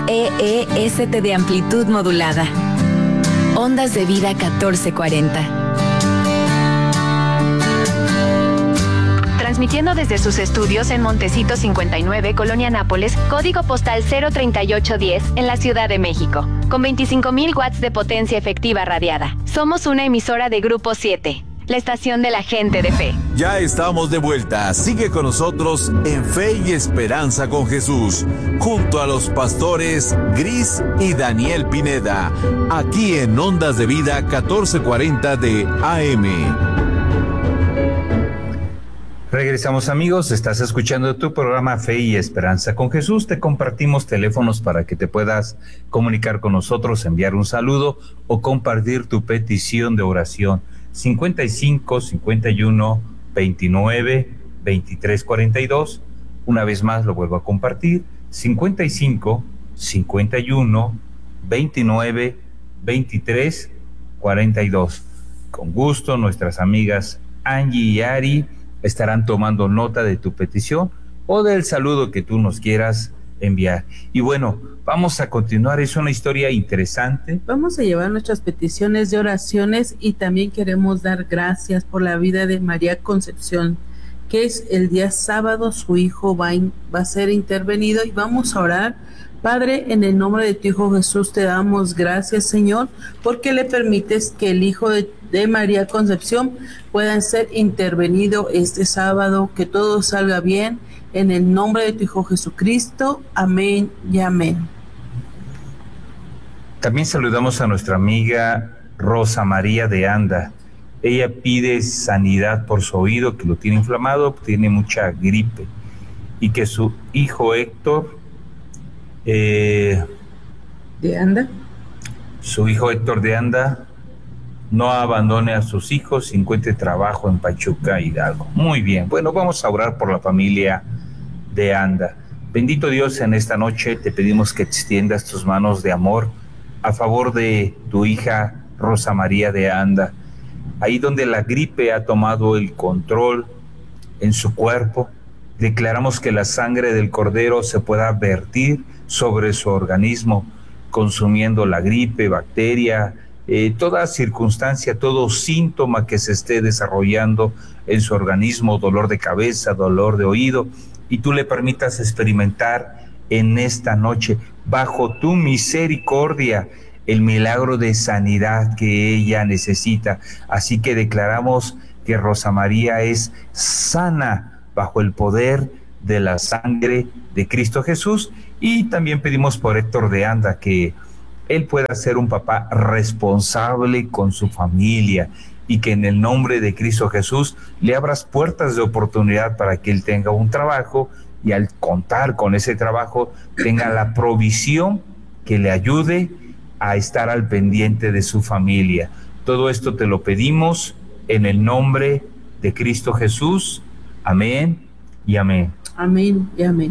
EEST de amplitud modulada. Ondas de vida 1440. Transmitiendo desde sus estudios en Montecito 59, Colonia Nápoles, código postal 03810, en la Ciudad de México, con 25,000 watts de potencia efectiva radiada. Somos una emisora de Grupo 7, la estación de la gente de fe. Ya estamos de vuelta. Sigue con nosotros en Fe y Esperanza con Jesús, junto a los pastores Gris y Daniel Pineda, aquí en Ondas de Vida 1440 de AM. Regresamos, amigos, estás escuchando tu programa Fe y Esperanza con Jesús. Te compartimos teléfonos para que te puedas comunicar con nosotros, enviar un saludo o compartir tu petición de oración. 55 51 29 23 42. Una vez más lo vuelvo a compartir. 55 51 29 23 42. Con gusto, nuestras amigas Angie y Ari estarán tomando nota de tu petición o del saludo que tú nos quieras enviar. Y bueno, vamos a continuar, es una historia interesante. Vamos a llevar nuestras peticiones de oraciones y también queremos dar gracias por la vida de María Concepción, que es el día sábado, su hijo va a ser intervenido y vamos a orar. Padre, en el nombre de tu Hijo Jesús te damos gracias, Señor, porque le permites que el hijo de María Concepción pueda ser intervenido este sábado, que todo salga bien, en el nombre de tu Hijo Jesucristo. Amén y amén. También saludamos a nuestra amiga Rosa María de Anda. Ella pide sanidad por su oído, que lo tiene inflamado, tiene mucha gripe, y que su hijo Héctor ¿De Anda? Su hijo Héctor de Anda no abandone a sus hijos y encuentre trabajo en Pachuca, Hidalgo. Muy bien, bueno, vamos a orar por la familia de Anda. Bendito Dios, en esta noche te pedimos que extiendas tus manos de amor a favor de tu hija Rosa María de Anda. Ahí donde la gripe ha tomado el control en su cuerpo, declaramos que la sangre del Cordero se pueda vertir sobre su organismo, consumiendo la gripe, bacteria, toda circunstancia, todo síntoma que se esté desarrollando en su organismo, dolor de cabeza, dolor de oído, y tú le permitas experimentar en esta noche, bajo tu misericordia, el milagro de sanidad que ella necesita. Así que declaramos que Rosa María es sana bajo el poder de la sangre de Cristo Jesús. Y también pedimos por Héctor de Anda, que él pueda ser un papá responsable con su familia, y que en el nombre de Cristo Jesús le abras puertas de oportunidad para que él tenga un trabajo, y al contar con ese trabajo tenga la provisión que le ayude a estar al pendiente de su familia. Todo esto te lo pedimos en el nombre de Cristo Jesús. Amén y amén. Amén y amén.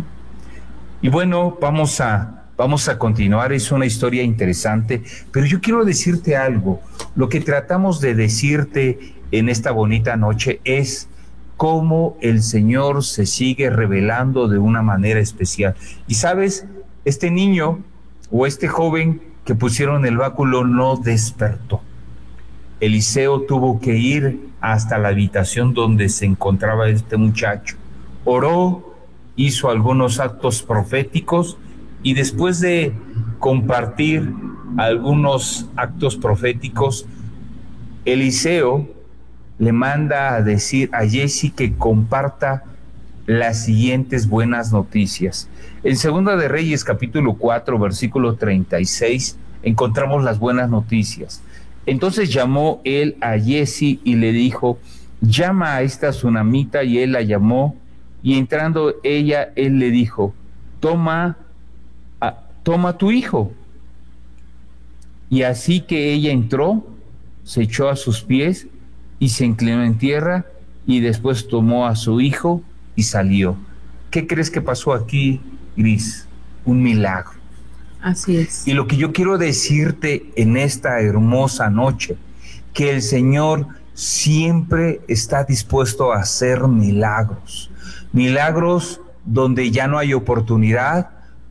Y bueno, vamos a continuar. Es una historia interesante, pero yo quiero decirte algo. Lo que tratamos de decirte en esta bonita noche es cómo el Señor se sigue revelando de una manera especial. Y sabes, este niño o este joven que pusieron el báculo no despertó. Eliseo tuvo que ir hasta la habitación donde se encontraba este muchacho. Oró, hizo algunos actos proféticos, y después de compartir algunos actos proféticos, Eliseo le manda a decir a Giezi que comparta las siguientes buenas noticias. En Segunda de Reyes, capítulo 4, versículo 36, encontramos las buenas noticias. Entonces llamó él a Giezi y le dijo: llama a esta tsunamita. Y él la llamó, y entrando ella, él le dijo: toma tu hijo. Y así que ella entró, se echó a sus pies y se inclinó en tierra, y después tomó a su hijo y salió. ¿Qué crees que pasó aquí, Gris? Un milagro. Así es. Y lo que yo quiero decirte en esta hermosa noche, que el Señor siempre está dispuesto a hacer milagros. Milagros donde ya no hay oportunidad,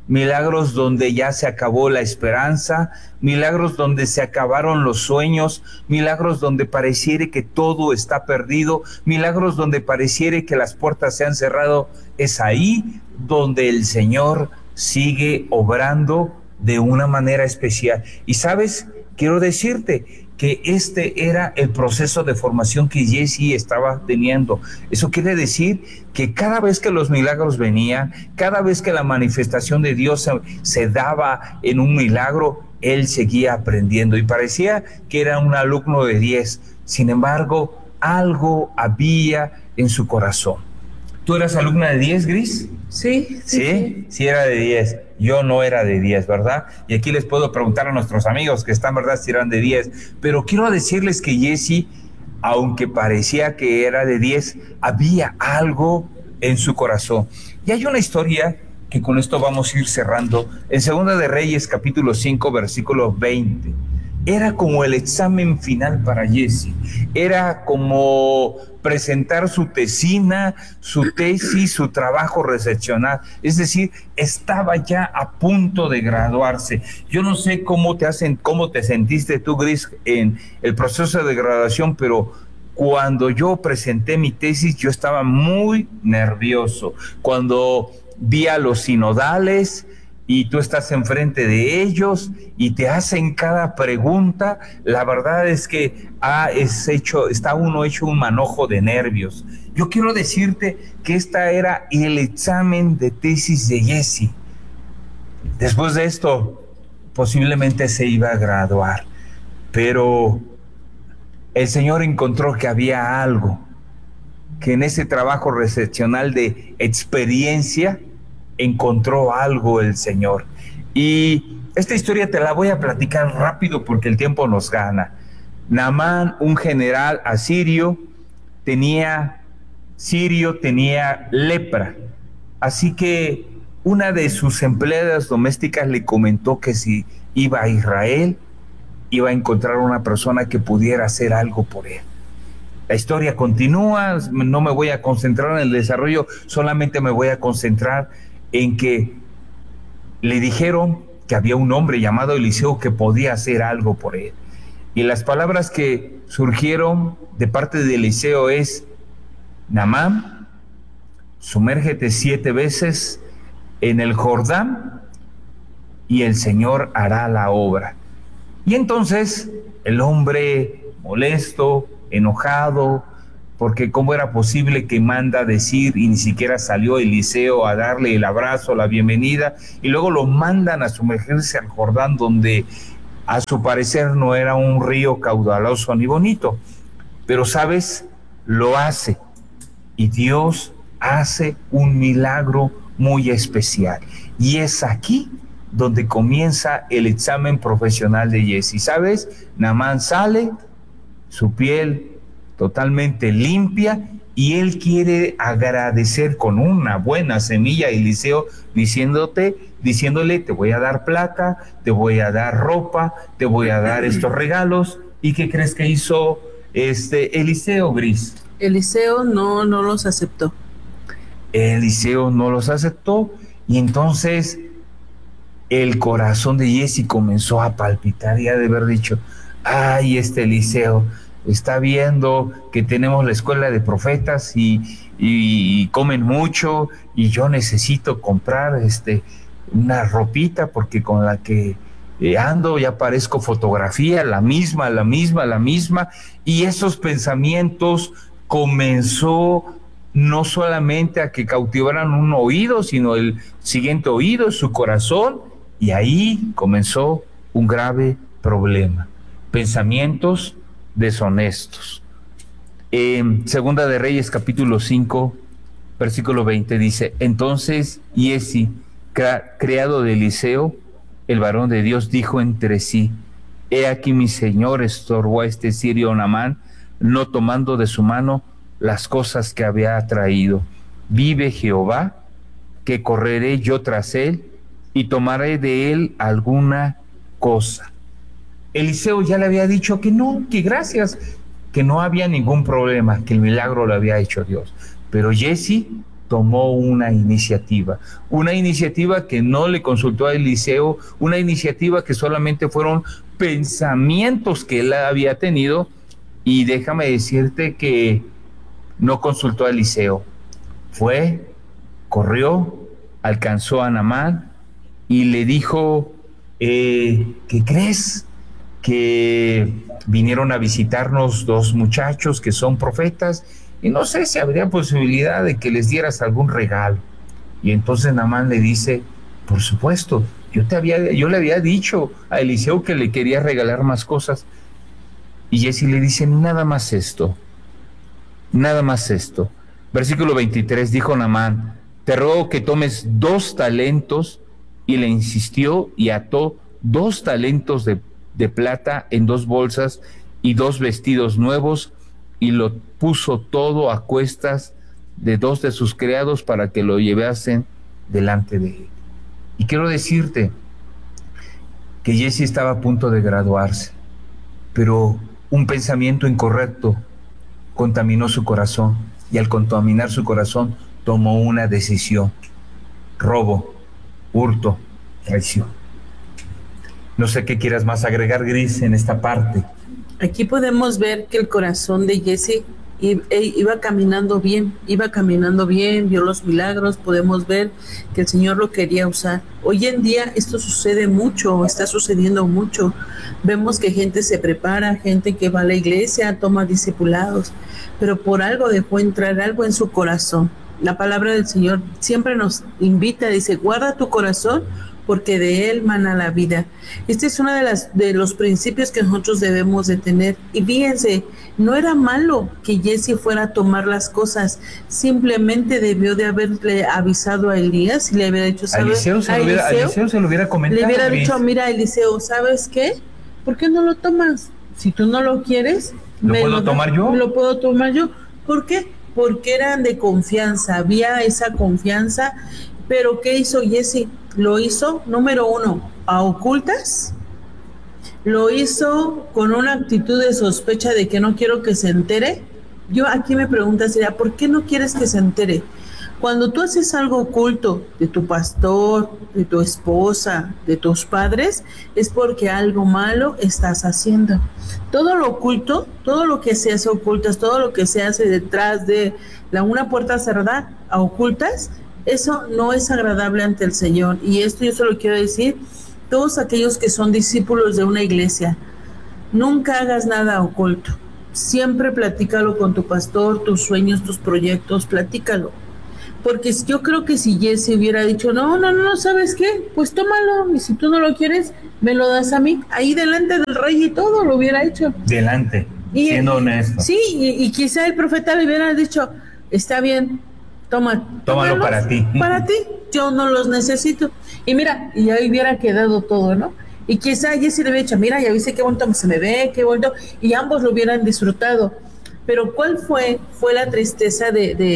milagros donde ya se acabó la esperanza, milagros donde se acabaron los sueños, milagros donde pareciera que todo está perdido, milagros donde pareciera que las puertas se han cerrado. Es ahí donde el Señor sigue obrando de una manera especial. Y sabes, quiero decirte que este era el proceso de formación que Jesse estaba teniendo. Eso quiere decir que cada vez que los milagros venían, cada vez que la manifestación de Dios se daba en un milagro, él seguía aprendiendo y parecía que era un alumno de 10. Sin embargo, algo había en su corazón. ¿Tú eras alumna de 10, Gris? Sí. Sí, era de 10. Yo no era de 10, ¿verdad? Y aquí les puedo preguntar a nuestros amigos que están, ¿verdad?, si eran de 10. Pero quiero decirles que Jesse, aunque parecía que era de 10, había algo en su corazón. Y hay una historia que con esto vamos a ir cerrando. En Segunda de Reyes, capítulo 5, versículo 20. Era como el examen final para Jesse. Era como presentar su tesina, su tesis, su trabajo recepcional. Es decir, estaba ya a punto de graduarse. Yo no sé cómo te sentiste tú, Gris, en el proceso de graduación, pero cuando yo presenté mi tesis, yo estaba muy nervioso. Cuando vi a los sinodales y tú estás enfrente de ellos y te hacen cada pregunta, la verdad es que está uno hecho un manojo de nervios. Yo quiero decirte que esta era el examen de tesis de Jesse. Después de esto, posiblemente se iba a graduar, pero el Señor encontró que había algo, que en ese trabajo recepcional de experiencia encontró algo el Señor. Y esta historia te la voy a platicar rápido porque el tiempo nos gana. Naamán, un general asirio, tenía lepra. Así que una de sus empleadas domésticas le comentó que si iba a Israel, iba a encontrar una persona que pudiera hacer algo por él. La historia continúa, no me voy a concentrar en el desarrollo, solamente me voy a concentrar en que le dijeron que había un hombre llamado Eliseo que podía hacer algo por él. Y las palabras que surgieron de parte de Eliseo es: Naamán, sumérgete 7 veces en el Jordán y el Señor hará la obra. Y entonces el hombre, molesto, enojado, porque cómo era posible que manda a decir y ni siquiera salió Eliseo a darle el abrazo, la bienvenida, y luego lo mandan a sumergirse al Jordán, donde a su parecer no era un río caudaloso ni bonito, pero sabes, lo hace, y Dios hace un milagro muy especial, y es aquí donde comienza el examen profesional de Jesse. ¿Sabes? Naamán sale, su piel totalmente limpia, y él quiere agradecer con una buena semilla a Eliseo, diciéndole: te voy a dar plata, te voy a dar ropa, te voy a dar estos regalos. ¿Y qué crees que hizo Eliseo, Gris? Eliseo no los aceptó. Eliseo no los aceptó, y entonces el corazón de Jesse comenzó a palpitar y ha de haber dicho: ay, Eliseo está viendo que tenemos la escuela de profetas y comen mucho, y yo necesito comprar una ropita porque con la que ando ya parezco fotografía, la misma, y esos pensamientos comenzó no solamente a que cautivaran un oído, sino el siguiente oído, su corazón, y ahí comenzó un grave problema: pensamientos deshonestos. En Segunda de Reyes, capítulo 5, versículo 20, dice: entonces Jesse, criado de Eliseo, el varón de Dios, dijo entre sí: he aquí mi señor estorbó a este sirio Naamán, no tomando de su mano las cosas que había traído. Vive Jehová, que correré yo tras él y tomaré de él alguna cosa. Eliseo ya le había dicho que no, que gracias, que no había ningún problema, que el milagro lo había hecho Dios. Pero Jesse tomó una iniciativa que no le consultó a Eliseo, una iniciativa que solamente fueron pensamientos que él había tenido, y déjame decirte que no consultó a Eliseo. Fue, corrió, alcanzó a Naamán y le dijo, ¿qué crees? Que vinieron a visitarnos 2 muchachos que son profetas, y no sé si habría posibilidad de que les dieras algún regalo. Y entonces Naamán le dice, por supuesto, yo le había dicho a Eliseo que le quería regalar más cosas. Y Giezi le dice, nada más esto. Versículo 23, dijo Naamán, te ruego que tomes 2 talentos, y le insistió y ató 2 talentos de plata en 2 bolsas y 2 vestidos nuevos, y lo puso todo a cuestas de 2 de sus criados para que lo llevasen delante de él. Y quiero decirte que Giezi estaba a punto de graduarse, pero un pensamiento incorrecto contaminó su corazón, y al contaminar su corazón tomó una decisión: robo, hurto, traición. No sé qué quieras más agregar, Gris, en esta parte. Aquí podemos ver que el corazón de Giezi iba caminando bien, vio los milagros, podemos ver que el Señor lo quería usar. Hoy en día esto sucede mucho, está sucediendo mucho. Vemos que gente se prepara, gente que va a la iglesia, toma discipulados, pero por algo dejó entrar algo en su corazón. La palabra del Señor siempre nos invita, dice, guarda tu corazón, porque de él mana la vida. Este es uno de los principios que nosotros debemos de tener. Y fíjense, no era malo que Giezi fuera a tomar las cosas, simplemente debió de haberle avisado a Elías y le hubiera dicho, ¿sabes? A Eliseo se lo hubiera comentado. Le hubiera dicho, mira, Eliseo, ¿sabes qué? ¿Por qué no lo tomas? Si tú no lo quieres, ¿lo puedo tomar yo? Lo puedo tomar yo. ¿Por qué? Porque eran de confianza, había esa confianza. Pero ¿qué hizo Giezi? Lo hizo, número 1, a ocultas. Lo hizo con una actitud de sospecha de que no quiero que se entere. Yo aquí me pregunto, sería, ¿por qué no quieres que se entere? Cuando tú haces algo oculto de tu pastor, de tu esposa, de tus padres, es porque algo malo estás haciendo. Todo lo oculto, todo lo que se hace ocultas, todo lo que se hace detrás de una puerta cerrada, a ocultas, eso no es agradable ante el Señor. Y esto yo se lo quiero decir, todos aquellos que son discípulos de una iglesia, nunca hagas nada oculto. Siempre platícalo con tu pastor, tus sueños, tus proyectos, platícalo. Porque yo creo que si Giezi hubiera dicho, no, ¿sabes qué? Pues tómalo, y si tú no lo quieres, me lo das a mí. Ahí delante del rey y todo lo hubiera hecho. Delante, siendo honesto. Sí, y quizá el profeta le hubiera dicho, está bien, tómalo para ti. Para ti, yo no los necesito. Y mira, y ahí hubiera quedado todo, ¿no? Y quizá Giezi le hubiera dicho, mira, ya viste qué bonito se me ve, qué bonito, y ambos lo hubieran disfrutado. Pero ¿cuál fue la tristeza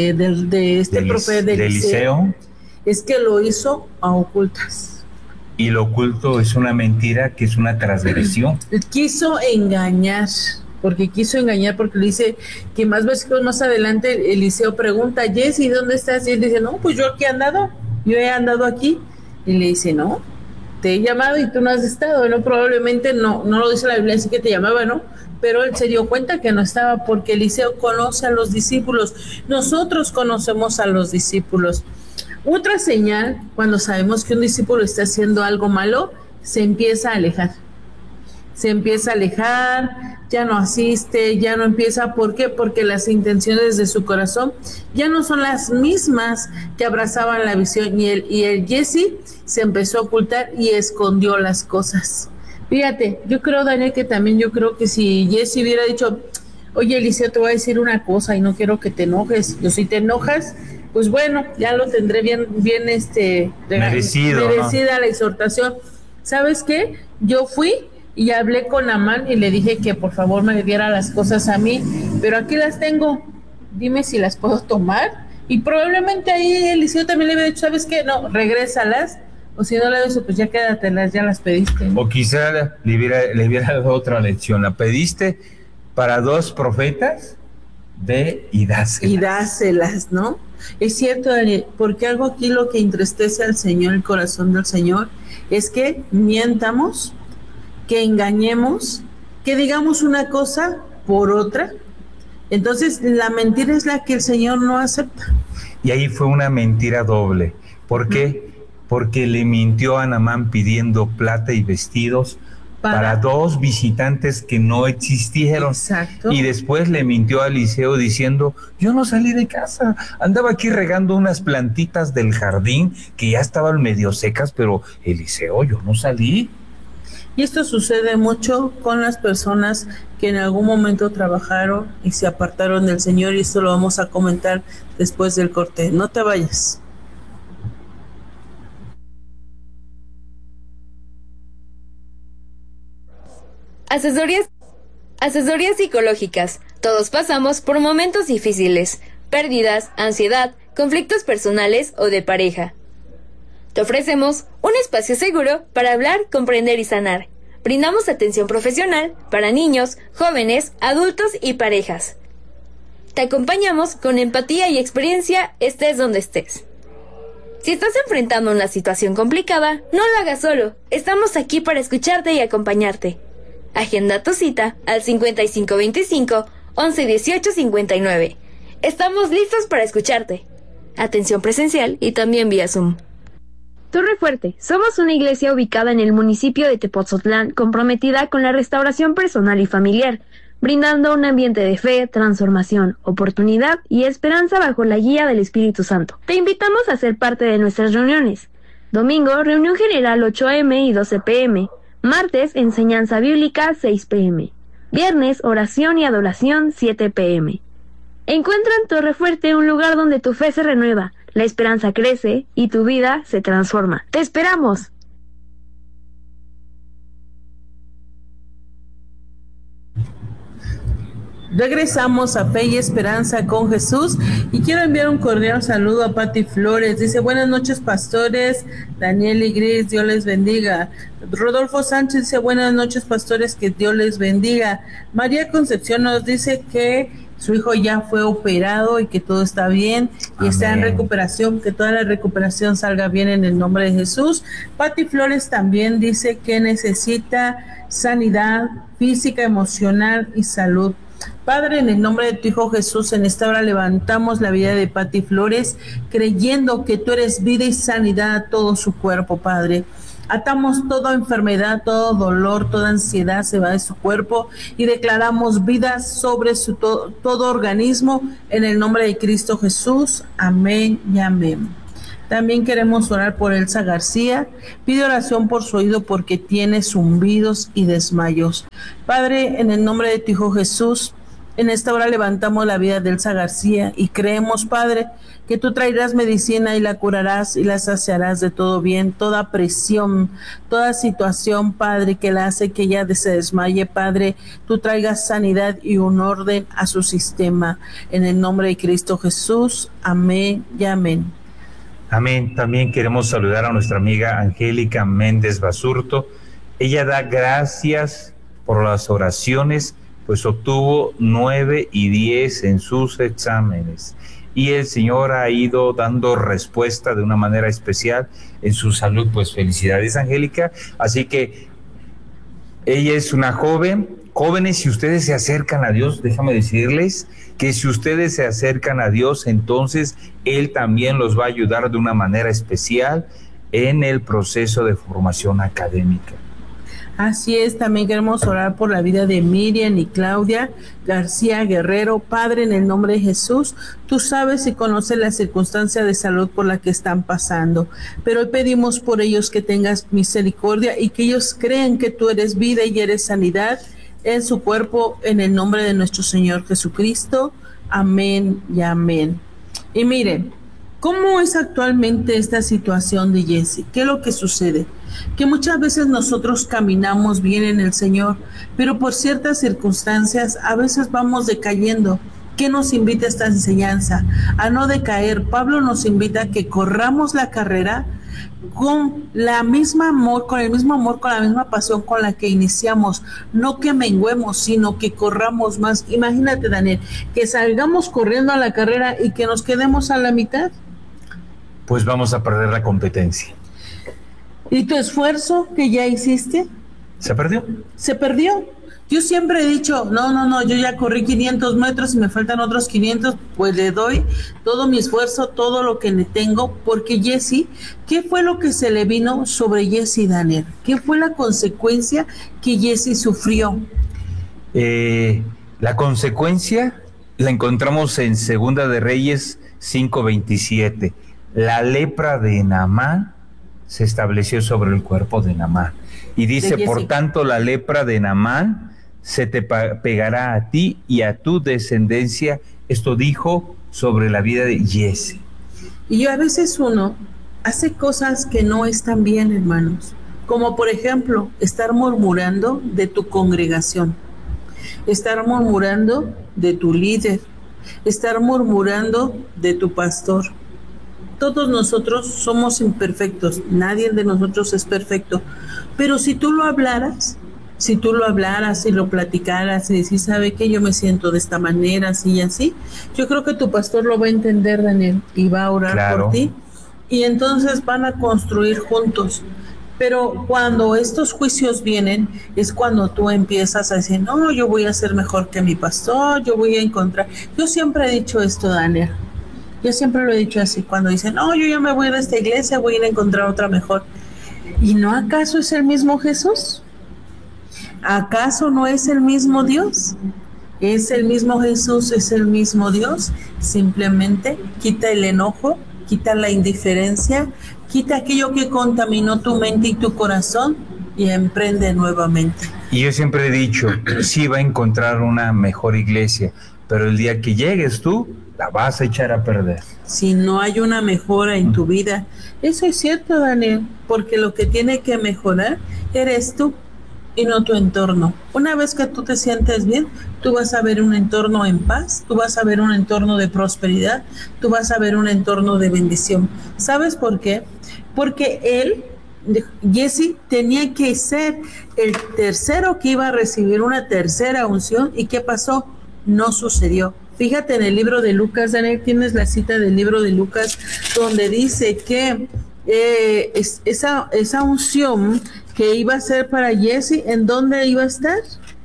de este profeta de Eliseo? Es que lo hizo a ocultas. Y lo oculto es una mentira, que es una transgresión. Quiso engañar, porque le dice que más versículos más adelante Eliseo pregunta, Giezi, ¿dónde estás? Y él dice, no, pues yo aquí he andado aquí. Y le dice, no, te he llamado y tú no has estado, ¿no? Probablemente no lo dice la Biblia, así que te llamaba, ¿no? Pero él se dio cuenta que no estaba, porque Eliseo conoce a los discípulos. Nosotros conocemos a los discípulos. Otra señal, cuando sabemos que un discípulo está haciendo algo malo, se empieza a alejar. Ya no asiste, ya no empieza. ¿Por qué? Porque las intenciones de su corazón ya no son las mismas que abrazaban la visión. Y el Giezi se empezó a ocultar y escondió las cosas. Fíjate, yo creo, Daniel, que si Giezi hubiera dicho, oye, Eliseo, te voy a decir una cosa y no quiero que te enojes. Si te enojas, pues bueno, ya lo tendré bien merecida, ¿no? La exhortación. ¿Sabes qué? Yo fui y hablé con Naamán y le dije que por favor me diera las cosas a mí, pero aquí las tengo, dime si las puedo tomar. Y probablemente ahí Eliseo también le hubiera dicho, ¿sabes qué? No, regrésalas. O si no le dice, pues ya quédatelas, ya las pediste, ¿no? O quizá le hubiera dado otra lección. La pediste para 2 profetas, ve y dáselas. Y dáselas, ¿no? Es cierto, Daniel, porque algo aquí lo que entristece al Señor, el corazón del Señor, es que mientamos, que engañemos, que digamos una cosa por otra. Entonces, la mentira es la que el Señor no acepta. Y ahí fue una mentira doble. ¿Por qué? Porque le mintió a Naamán pidiendo plata y vestidos para 2 visitantes que no existieron. Exacto. Y después le mintió a Eliseo diciendo, yo no salí de casa, andaba aquí regando unas plantitas del jardín que ya estaban medio secas, pero Eliseo, yo no salí. Y esto sucede mucho con las personas que en algún momento trabajaron y se apartaron del Señor, y esto lo vamos a comentar después del corte. No te vayas. Asesorías psicológicas. Todos pasamos por momentos difíciles, pérdidas, ansiedad, conflictos personales o de pareja. Te ofrecemos un espacio seguro para hablar, comprender y sanar. Brindamos atención profesional para niños, jóvenes, adultos y parejas. Te acompañamos con empatía y experiencia, estés donde estés. Si estás enfrentando una situación complicada, no lo hagas solo. Estamos aquí para escucharte y acompañarte. Agenda tu cita al 5525 1118 59. Estamos listos para escucharte. Atención presencial y también vía Zoom. Torre Fuerte. Somos una iglesia ubicada en el municipio de Tepoztlán, comprometida con la restauración personal y familiar, brindando un ambiente de fe, transformación, oportunidad y esperanza bajo la guía del Espíritu Santo. Te invitamos a ser parte de nuestras reuniones. Domingo, reunión general 8 a.m. y 12 p.m. Martes, enseñanza bíblica 6 p.m. Viernes, oración y adoración 7 p.m. Encuentra en Torre Fuerte un lugar donde tu fe se renueva, la esperanza crece y tu vida se transforma. ¡Te esperamos! Regresamos a Fe y Esperanza con Jesús, y quiero enviar un cordial saludo a Pati Flores. Dice, buenas noches pastores, Daniel y Gris, Dios les bendiga. Rodolfo Sánchez dice, buenas noches pastores, que Dios les bendiga. María Concepción nos dice que su hijo ya fue operado y que todo está bien y Amén. Está en recuperación, que toda la recuperación salga bien en el nombre de Jesús. Pati Flores también dice que necesita sanidad física, emocional y salud. Padre, en el nombre de tu Hijo Jesús, en esta hora levantamos la vida de Pati Flores, creyendo que tú eres vida y sanidad a todo su cuerpo, Padre. Atamos toda enfermedad, todo dolor, toda ansiedad se va de su cuerpo y declaramos vida sobre su todo organismo en el nombre de Cristo Jesús. Amén y amén. También queremos orar por Elsa García. Pide oración por su oído porque tiene zumbidos y desmayos. Padre, en el nombre de tu Hijo Jesús, en esta hora levantamos la vida de Elsa García y creemos, Padre, que tú traerás medicina y la curarás y la saciarás de todo bien, toda presión, toda situación, Padre, que la hace que ella se desmaye, Padre, tú traigas sanidad y un orden a su sistema. En el nombre de Cristo Jesús, amén y amén. Amén. También queremos saludar a nuestra amiga Angélica Méndez Basurto. Ella da gracias por las oraciones, pues obtuvo 9 y 10 en sus exámenes. Y el Señor ha ido dando respuesta de una manera especial en su salud. Pues felicidades, Angélica. Así que ella es una joven. Jóvenes, si ustedes se acercan a Dios, déjame decirles que si ustedes se acercan a Dios, entonces Él también los va a ayudar de una manera especial en el proceso de formación académica. Así es, también queremos orar por la vida de Miriam y Claudia García Guerrero. Padre, en el nombre de Jesús, tú sabes y conoces la circunstancia de salud por la que están pasando, pero hoy pedimos por ellos que tengas misericordia y que ellos crean que tú eres vida y eres sanidad en su cuerpo, en el nombre de nuestro Señor Jesucristo. Amén y amén. Y miren, ¿cómo es actualmente esta situación de Jesse? ¿Qué es lo que sucede? Que muchas veces nosotros caminamos bien en el Señor, pero por ciertas circunstancias a veces vamos decayendo. ¿Qué nos invita esta enseñanza? A no decaer. Pablo nos invita a que corramos la carrera, con la misma amor, con el mismo amor, con la misma pasión con la que iniciamos, no que menguemos, sino que corramos más. Imagínate, Daniel, que salgamos corriendo a la carrera y que nos quedemos a la mitad. Pues vamos a perder la competencia. ¿Y tu esfuerzo que ya hiciste? ¿Se perdió? Se perdió. Yo siempre he dicho, no, yo ya corrí 500 metros y me faltan otros 500, pues le doy todo mi esfuerzo, todo lo que le tengo, porque Jesse, ¿qué fue lo que se le vino sobre Jesse, Daniel? ¿Qué fue la consecuencia que Jesse sufrió? La consecuencia la encontramos en Segunda de Reyes 5:27. La lepra de Naamán se estableció sobre el cuerpo de Naamán. Y dice, por tanto, la lepra de Naamán se te pegará a ti y a tu descendencia. Esto dijo sobre la vida de Jesse. Y a veces uno hace cosas que no están bien, hermanos. Como por ejemplo, estar murmurando de tu congregación, estar murmurando de tu líder, estar murmurando de tu pastor. Todos nosotros somos imperfectos, nadie de nosotros es perfecto, pero si tú lo hablaras y lo platicaras y decís, ¿sabe qué? Yo me siento de esta manera, así y así, yo creo que tu pastor lo va a entender, Daniel, y va a orar por ti, y entonces van a construir juntos. Pero cuando estos juicios vienen, es cuando tú empiezas a decir, no, yo voy a ser mejor que mi pastor, yo voy a encontrar. Yo siempre he dicho esto, Daniel. Yo siempre lo he dicho así, cuando dicen, no, yo ya me voy de esta iglesia, voy a ir a encontrar otra mejor. ¿Y no acaso es el mismo Jesús? ¿Acaso no es el mismo Dios? Es el mismo Jesús, es el mismo Dios. Simplemente quita el enojo, quita la indiferencia, quita aquello que contaminó tu mente y tu corazón y emprende nuevamente. Y yo siempre he dicho, sí va a encontrar una mejor iglesia, pero el día que llegues tú, la vas a echar a perder. Si no hay una mejora en tu vida, eso es cierto, Daniel, porque lo que tiene que mejorar eres tú y no tu entorno. Una vez que tú te sientes bien, tú vas a ver un entorno en paz, tú vas a ver un entorno de prosperidad, tú vas a ver un entorno de bendición. ¿Sabes por qué? Porque Jesse tenía que ser el tercero que iba a recibir una tercera unción. ¿Y qué pasó? No sucedió. Fíjate en el libro de Lucas, Daniel, tienes la cita del libro de Lucas, donde dice que esa unción que iba a ser para Jesse, ¿en dónde iba a estar?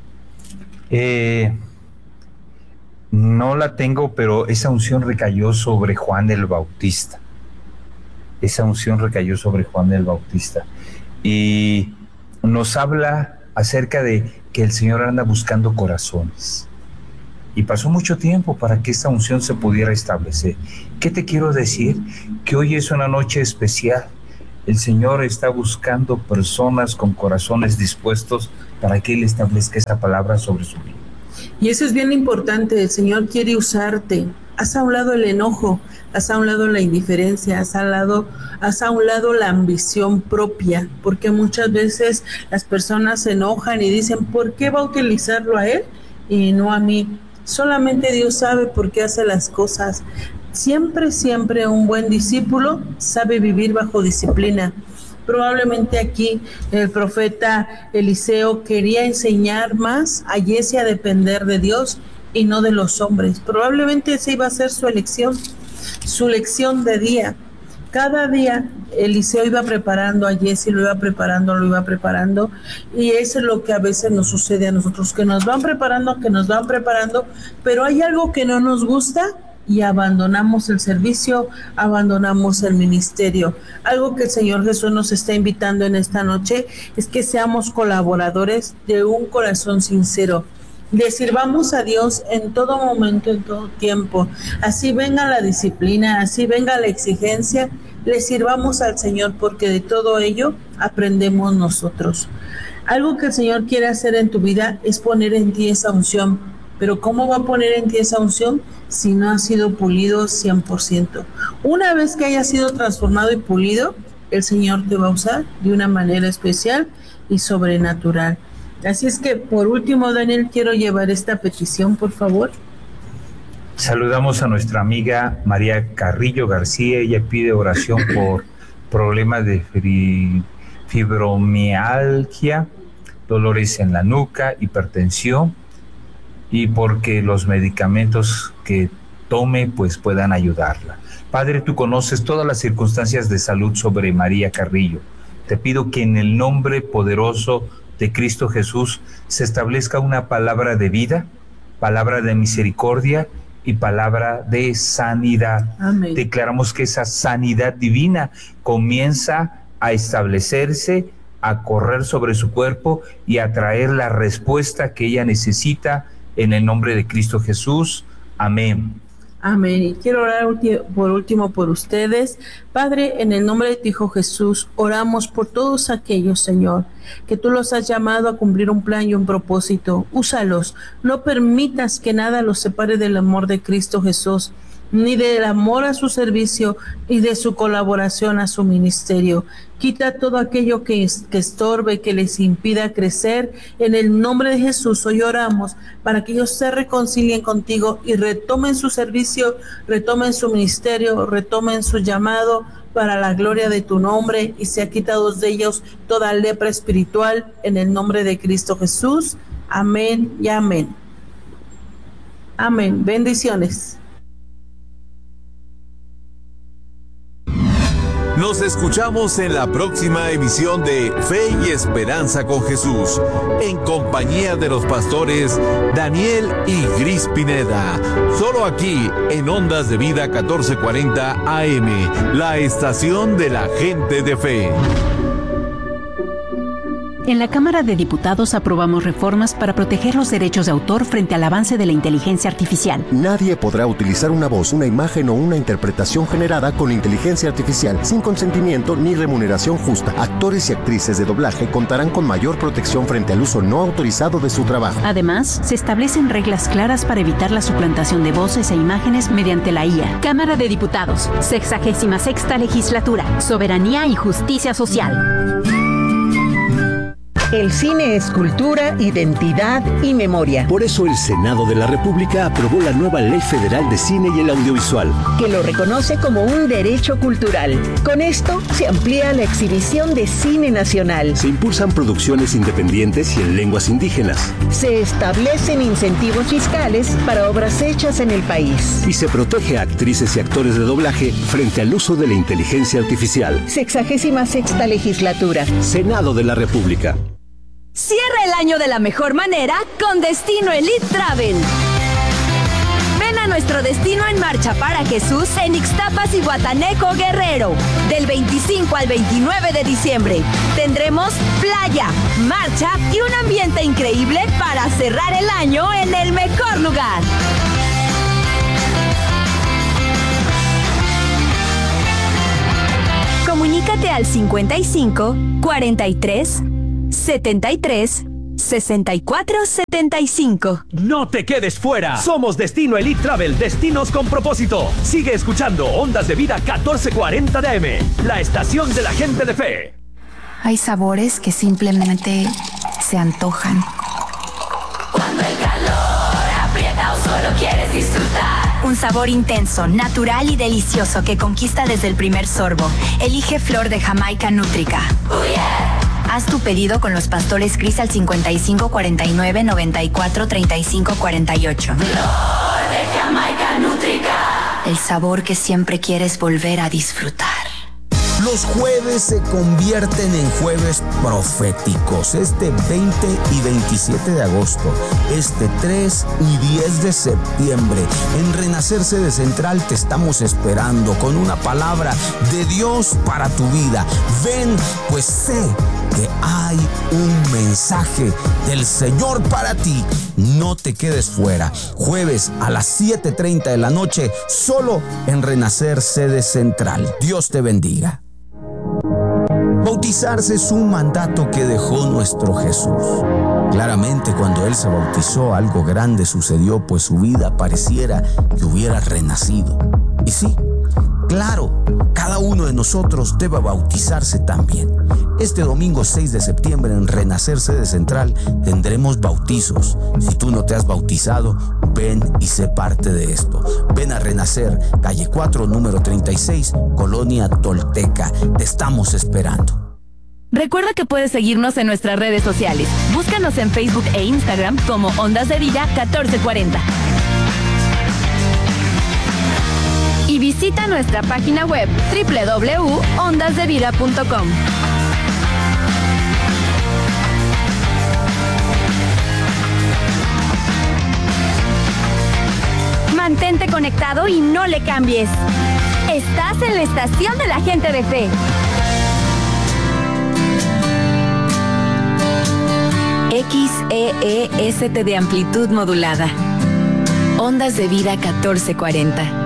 No la tengo, pero esa unción recayó sobre Juan el Bautista. Esa unción recayó sobre Juan el Bautista. Y nos habla acerca de que el Señor anda buscando corazones. Y pasó mucho tiempo para que esta unción se pudiera establecer. ¿Qué te quiero decir? Que hoy es una noche especial. El Señor está buscando personas con corazones dispuestos para que Él establezca esa palabra sobre su vida. Y eso es bien importante. El Señor quiere usarte. Haz a un lado el enojo, haz a un lado la indiferencia, haz a un lado la ambición propia, porque muchas veces las personas se enojan y dicen, ¿por qué va a utilizarlo a Él y no a mí? Solamente Dios sabe por qué hace las cosas. Siempre un buen discípulo sabe vivir bajo disciplina. Probablemente aquí el profeta Eliseo quería enseñar más a Jesse a depender de Dios y no de los hombres. Probablemente esa iba a ser su lección de día. Cada día Eliseo iba preparando a Jesse, lo iba preparando, y eso es lo que a veces nos sucede a nosotros, que nos van preparando, pero hay algo que no nos gusta y abandonamos el servicio, abandonamos el ministerio. Algo que el Señor Jesús nos está invitando en esta noche es que seamos colaboradores de un corazón sincero. Le sirvamos a Dios en todo momento, en todo tiempo. Así venga la disciplina, así venga la exigencia, le sirvamos al Señor, porque de todo ello aprendemos nosotros. Algo que el Señor quiere hacer en tu vida es poner en ti esa unción. Pero ¿cómo va a poner en ti esa unción si no ha sido pulido 100%? Una vez que haya sido transformado y pulido, el Señor te va a usar de una manera especial y sobrenatural. Así es que, por último, Daniel, quiero llevar esta petición, por favor. Saludamos a nuestra amiga María Carrillo García. Ella pide oración problemas de fibromialgia, dolores en la nuca, hipertensión, y porque los medicamentos que tome pues puedan ayudarla. Padre, tú conoces todas las circunstancias de salud sobre María Carrillo. Te pido que en el nombre poderoso de Cristo Jesús se establezca una palabra de vida, palabra de misericordia y palabra de sanidad. Amén. Declaramos que esa sanidad divina comienza a establecerse, a correr sobre su cuerpo y a traer la respuesta que ella necesita en el nombre de Cristo Jesús. Amén. Amén. Y quiero orar por último por ustedes. Padre, en el nombre de tu Hijo Jesús, oramos por todos aquellos, Señor, que tú los has llamado a cumplir un plan y un propósito. Úsalos. No permitas que nada los separe del amor de Cristo Jesús, ni del amor a su servicio y de su colaboración a su ministerio. Quita todo aquello que estorbe, que les impida crecer. En el nombre de Jesús hoy oramos para que ellos se reconcilien contigo y retomen su servicio, retomen su ministerio, retomen su llamado para la gloria de tu nombre, y sea quitado de ellos toda lepra espiritual en el nombre de Cristo Jesús. Amén y amén. Amén. Bendiciones. Nos escuchamos en la próxima emisión de Fe y Esperanza con Jesús, en compañía de los pastores Daniel y Gris Pineda, solo aquí en Ondas de Vida 1440 AM, la estación de la gente de fe. En la Cámara de Diputados aprobamos reformas para proteger los derechos de autor frente al avance de la inteligencia artificial. Nadie podrá utilizar una voz, una imagen o una interpretación generada con inteligencia artificial sin consentimiento ni remuneración justa. Actores y actrices de doblaje contarán con mayor protección frente al uso no autorizado de su trabajo. Además, se establecen reglas claras para evitar la suplantación de voces e imágenes mediante la IA. Cámara de Diputados, 66ª Legislatura, Soberanía y Justicia Social. El cine es cultura, identidad y memoria. Por eso el Senado de la República aprobó la nueva Ley Federal de Cine y el Audiovisual, que lo reconoce como un derecho cultural. Con esto se amplía la exhibición de cine nacional. Se impulsan producciones independientes y en lenguas indígenas. Se establecen incentivos fiscales para obras hechas en el país. Y se protege a actrices y actores de doblaje frente al uso de la inteligencia artificial. 66ª Legislatura. Senado de la República. Cierra el año de la mejor manera con Destino Elite Travel. Ven a nuestro Destino en Marcha para Jesús en Ixtapas y Guataneco, Guerrero, del 25 al 29 de diciembre. Tendremos playa, marcha y un ambiente increíble para cerrar el año en el mejor lugar. Comunícate al 55 43 73 64 75. No te quedes fuera. Somos Destino Elite Travel, destinos con propósito. Sigue escuchando Ondas de Vida 1440 de AM, la estación de la gente de fe. Hay sabores que simplemente se antojan. Cuando el calor aprieta o solo quieres disfrutar. Un sabor intenso, natural y delicioso que conquista desde el primer sorbo. Elige Flor de Jamaica Nútrica. Oh yeah. Haz tu pedido con los pastores Cris al 55 49 94 35 48. Flor de Jamaica Nútrica. El sabor que siempre quieres volver a disfrutar. Los jueves se convierten en jueves proféticos. Este 20 y 27 de agosto, este 3 y 10 de septiembre, en Renacer Sede Central te estamos esperando con una palabra de Dios para tu vida. Ven, pues sé que hay un mensaje del Señor para ti. No te quedes fuera. Jueves a las 7:30 de la noche, solo en Renacer Sede Central. Dios te bendiga. Bautizarse es un mandato que dejó nuestro Jesús. Claramente, cuando Él se bautizó, algo grande sucedió, pues su vida pareciera que hubiera renacido. Y sí, Claro, cada uno de nosotros debe bautizarse también. Este domingo 6 de septiembre en Renacer Sede Central tendremos bautizos. Si tú no te has bautizado, ven y sé parte de esto. Ven a Renacer, calle 4, número 36, Colonia Tolteca. Te estamos esperando. Recuerda que puedes seguirnos en nuestras redes sociales. Búscanos en Facebook e Instagram como Ondas de Vida 1440. Y visita nuestra página web www.ondasdevida.com. Mantente conectado y no le cambies. Estás en la estación de la gente de fe. XEEST de amplitud modulada. Ondas de Vida 1440.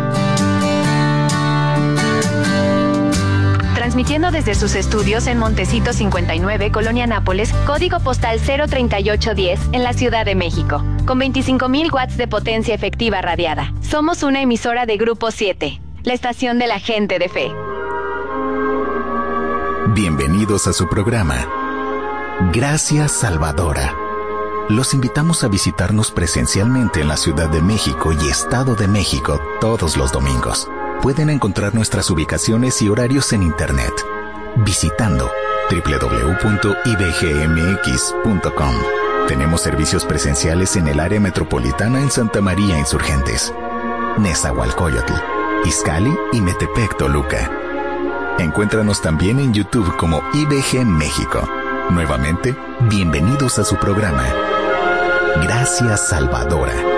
Transmitiendo desde sus estudios en Montecito 59, Colonia Nápoles, código postal 03810, en la Ciudad de México, con 25,000 watts de potencia efectiva radiada. Somos una emisora de Grupo 7, la estación de la gente de fe. Bienvenidos a su programa. Gracias, Salvadora. Los invitamos a visitarnos presencialmente en la Ciudad de México y Estado de México todos los domingos. Pueden encontrar nuestras ubicaciones y horarios en internet visitando www.ibgmx.com. Tenemos servicios presenciales en el área metropolitana en Santa María Insurgentes, Nezahualcóyotl, Izcalli y Metepec, Toluca. Encuéntranos también en YouTube como IBG México. Nuevamente, bienvenidos a su programa. Gracias, Salvadora.